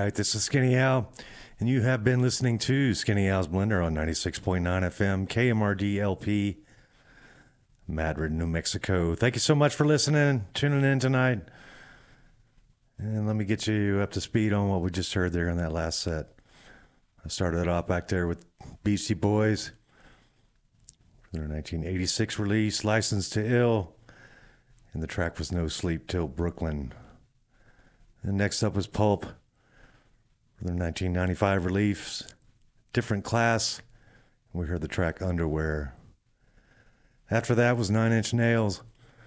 right, this is Skinny Al, and you have been listening to Skinny Al's Blender on 96.9 FM, KMRD LP, Madrid, New Mexico. Thank you so much for listening, tuning in tonight. And let me get you up to speed on what we just heard there in that last set. I started it off back there with Beastie Boys, their 1986 release, Licensed to Ill, and the track was No Sleep Till Brooklyn. And next up was Pulp, their 1995 release, Different Class. We heard the track Underwear. After that was Nine Inch Nails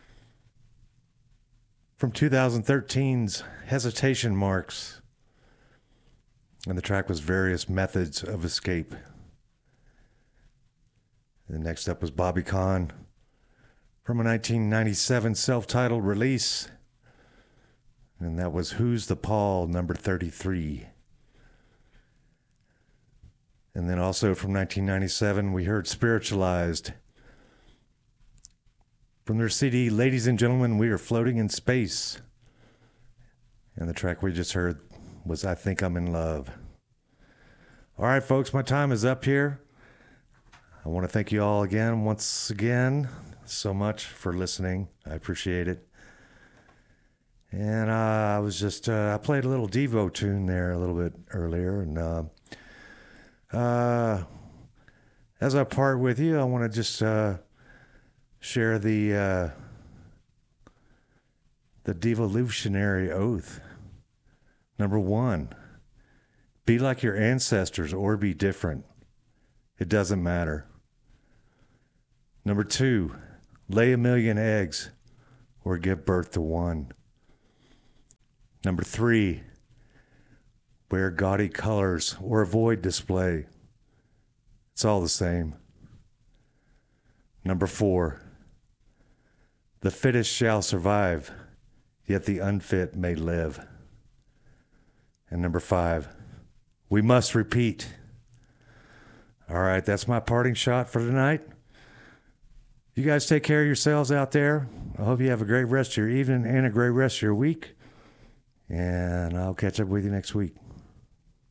from 2013's Hesitation Marks. And the track was Various Methods of Escape. And next up was Bobby Kahn from a 1997 self-titled release. And that was Who's the Paul, number 33. And then also from 1997, we heard Spiritualized from their CD, Ladies and Gentlemen, We Are Floating in Space. And the track we just heard was I Think I'm in Love. All right, folks, my time is up here. I want to thank you all once again, so much for listening. I appreciate it. And I played a little Devo tune there a little bit earlier. And as I part with you, I want to just share the devolutionary oath. Number 1, be like your ancestors or be different. It doesn't matter. Number 2, lay 1,000,000 eggs or give birth to one. Number 3, wear gaudy colors or avoid display. It's all the same. Number 4, the fittest shall survive, yet the unfit may live. And number 5, we must repeat. All right, that's my parting shot for tonight. You guys take care of yourselves out there. I hope you have a great rest of your evening and a great rest of your week. And I'll catch up with you next week.